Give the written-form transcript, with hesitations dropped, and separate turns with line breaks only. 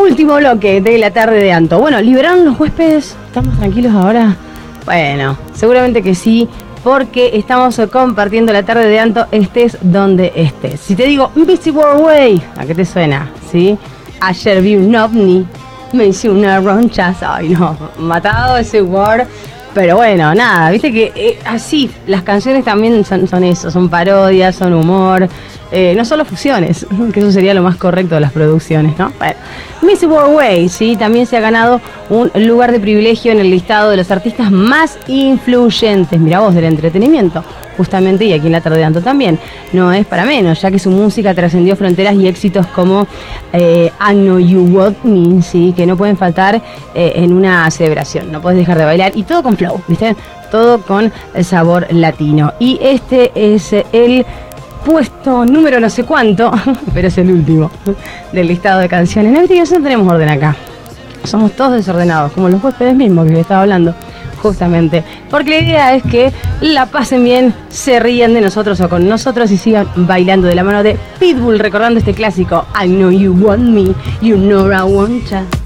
Último bloque de la tarde de Anto. Bueno, ¿liberaron los huéspedes? ¿Estamos tranquilos ahora? Bueno, seguramente que sí, porque estamos compartiendo la tarde de Anto, estés donde estés. Si te digo Invisible Way, ¿a qué te suena? ¿Sí? Ayer vi un ovni, me hice una roncha. Ay, no, matado ese word. Pero bueno, nada, viste que así, las canciones también son eso, son parodias, son humor, no solo fusiones, que eso sería lo más correcto de las producciones, ¿no? Bueno, Invisible Way, sí, también se ha ganado un lugar de privilegio en el listado de los artistas más influyentes, mira vos, del entretenimiento, justamente, y aquí en la tarde de Anto también, no es para menos, ya que su música trascendió fronteras y éxitos como I Know You Want Me, sí, que no pueden faltar en una celebración, no puedes dejar de bailar, y todo con flow, ¿viste? Todo con el sabor latino. Y este es el puesto número no sé cuánto, pero es el último del listado de canciones. No, viste que no tenemos orden acá. Somos todos desordenados, como los huéspedes mismos que les estaba hablando, justamente. Porque la idea es que la pasen bien, se rían de nosotros o con nosotros y sigan bailando de la mano de Pitbull, recordando este clásico I Know You Want Me, You Know I Want Ya.